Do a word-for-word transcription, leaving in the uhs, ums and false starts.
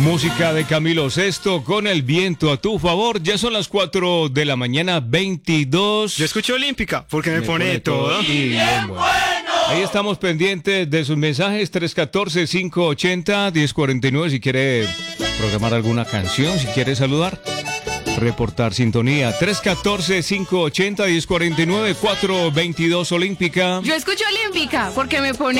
Música de Camilo Sesto con el viento a tu favor. Ya son las cuatro de la mañana, veintidós. Yo escucho Olímpica porque me, me pone, pone todo. todo. Y bien, bueno. Ahí estamos pendientes de sus mensajes. Tres uno cuatro, cinco ocho cero, uno cero cuatro nueve. Si quiere programar alguna canción, si quiere saludar, reportar sintonía. Tres uno cuatro, cinco ocho cero, uno cero cuatro nueve, cuatro dos dos Olímpica. Yo escucho Olímpica porque me pone